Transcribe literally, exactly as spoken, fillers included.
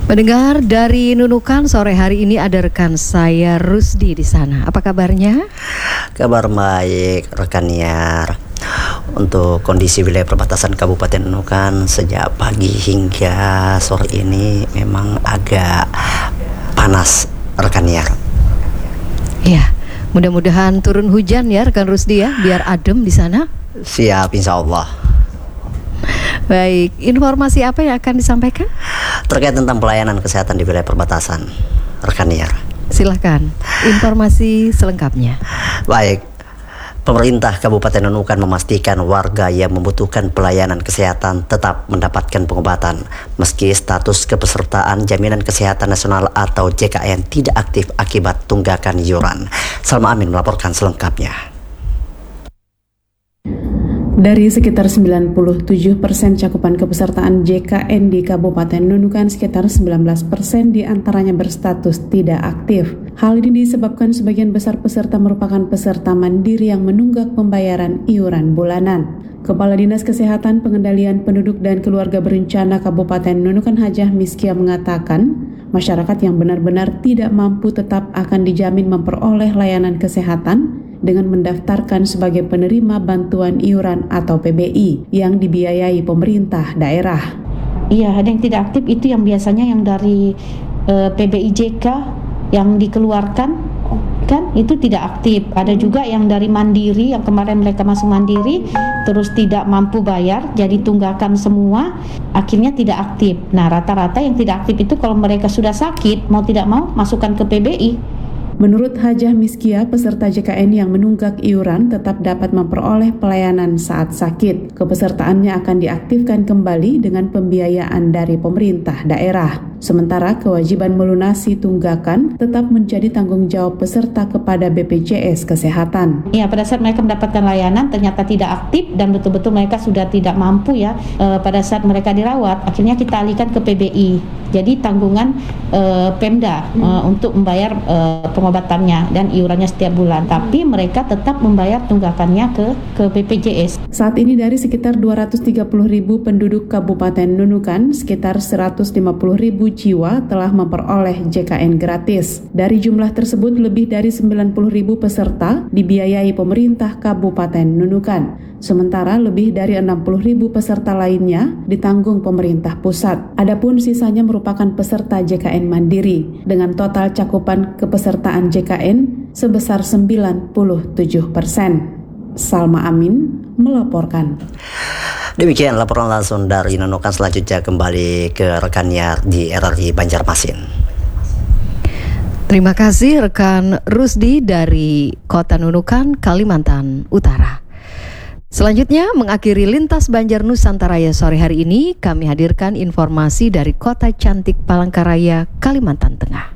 Pendengar dari Nunukan, sore hari ini ada rekan saya Rusdi di sana. Apa kabarnya? Kabar baik rekan Yar. Untuk kondisi wilayah perbatasan Kabupaten Nunukan sejak pagi hingga sore ini memang agak panas rekan Yar. Ya, mudah-mudahan turun hujan ya rekan Rusdi ya, biar adem di sana. Siap, insya Allah. Baik, informasi apa yang akan disampaikan? Terkait tentang pelayanan kesehatan di wilayah perbatasan, rekan Yar. Silahkan, informasi selengkapnya. Baik, pemerintah Kabupaten Nunukan memastikan warga yang membutuhkan pelayanan kesehatan tetap mendapatkan pengobatan meski status kepesertaan Jaminan Kesehatan Nasional atau J K N tidak aktif akibat tunggakan iuran. Salma Amin melaporkan selengkapnya. Dari sekitar sembilan puluh tujuh persen cakupan kepesertaan J K N di Kabupaten Nunukan, sekitar sembilan belas persen diantaranya berstatus tidak aktif. Hal ini disebabkan sebagian besar peserta merupakan peserta mandiri yang menunggak pembayaran iuran bulanan. Kepala Dinas Kesehatan Pengendalian Penduduk dan Keluarga Berencana Kabupaten Nunukan Hajah Miskia mengatakan, masyarakat yang benar-benar tidak mampu tetap akan dijamin memperoleh layanan kesehatan dengan mendaftarkan sebagai penerima bantuan iuran atau P B I yang dibiayai pemerintah daerah. Iya, ada yang tidak aktif itu yang biasanya yang dari uh, P B I J K yang dikeluarkan kan itu tidak aktif. Ada juga yang dari mandiri yang kemarin mereka masuk mandiri terus tidak mampu bayar jadi tunggakan semua akhirnya tidak aktif. Nah, rata-rata yang tidak aktif itu kalau mereka sudah sakit mau tidak mau masukkan ke P B I. Menurut Hajah Miskia, peserta J K N yang menunggak iuran tetap dapat memperoleh pelayanan saat sakit. Kepesertaannya akan diaktifkan kembali dengan pembiayaan dari pemerintah daerah. Sementara kewajiban melunasi tunggakan tetap menjadi tanggung jawab peserta kepada B P J S Kesehatan. Ya, pada saat mereka mendapatkan layanan ternyata tidak aktif dan betul-betul mereka sudah tidak mampu ya e, pada saat mereka dirawat, akhirnya kita alihkan ke P B I. Jadi tanggungan e, Pemda e, untuk membayar e, pengobatannya dan iurannya setiap bulan, tapi mereka tetap membayar tunggakannya ke ke B P J S. Saat ini dari sekitar dua ratus tiga puluh ribu penduduk Kabupaten Nunukan, sekitar seratus lima puluh ribu jiwa telah memperoleh J K N gratis. Dari jumlah tersebut, lebih dari sembilan puluh ribu peserta dibiayai pemerintah Kabupaten Nunukan. Sementara lebih dari enam puluh ribu peserta lainnya ditanggung pemerintah pusat. Adapun sisanya merupakan peserta J K N mandiri dengan total cakupan kepesertaan J K N sebesar sembilan puluh tujuh persen. Salma Amin melaporkan. Demikian laporan langsung dari Nunukan. Selanjutnya kembali ke rekannya di R R I Banjarmasin. Terima kasih rekan Rusdi dari Kota Nunukan, Kalimantan Utara. Selanjutnya mengakhiri Lintas Banjar Nusantaraya sore hari ini, kami hadirkan informasi dari Kota Cantik Palangkaraya, Kalimantan Tengah.